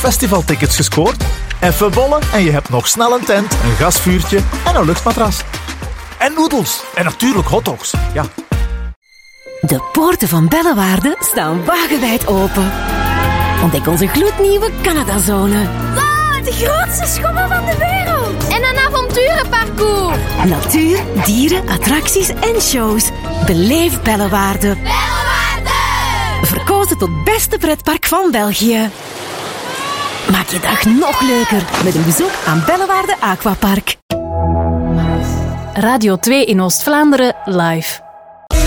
festivaltickets gescoord? Even bollen en je hebt nog snel een tent, een gasvuurtje en een luchtmatras. En noedels. En natuurlijk hotdogs. Ja. De poorten van Bellewaarde staan wagenwijd open. Ontdek onze gloednieuwe Canadazone. Wow, de grootste schommel van de wereld. En een avonturenparcours. Natuur, dieren, attracties en shows. Beleef Bellewaarde. Bellewaarde! Verkozen tot beste pretpark van België. Maak je dag nog leuker met een bezoek aan Bellewaarde Aquapark. Radio 2 in Oost-Vlaanderen live.